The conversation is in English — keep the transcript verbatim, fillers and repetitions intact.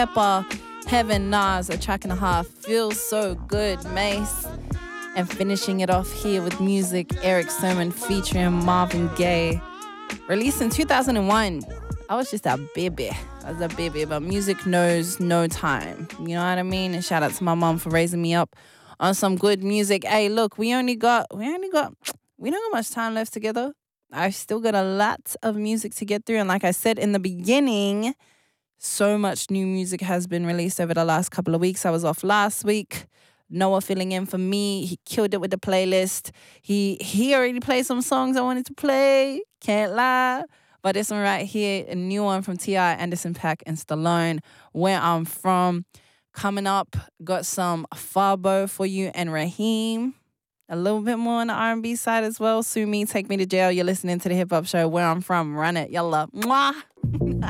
Pepper, Heaven, Nas, a track and a half. Feels so good, Mace. And finishing it off here with music, Eric Sermon featuring Marvin Gaye. Released in two thousand one. I was just a baby. I was a baby, but music knows no time. You know what I mean? And shout out to my mom for raising me up on some good music. Hey, look, we only got, we only got, we don't got much time left together. I've still got a lot of music to get through. And like I said in the beginning, so much new music has been released over the last couple of weeks. I was off last week. Noah filling in for me. He killed it with the playlist. He he already played some songs I wanted to play. Can't lie. But this one right here, a new one from T I, Anderson .Paak, and Stallone, Where I'm From. Coming up, got some Fabo for you and Raheem. A little bit more on the R and B side as well. Sue Me, Take Me to Jail. You're listening to the Hip Hop Show, Where I'm From. Run it. Yalla. Mwah.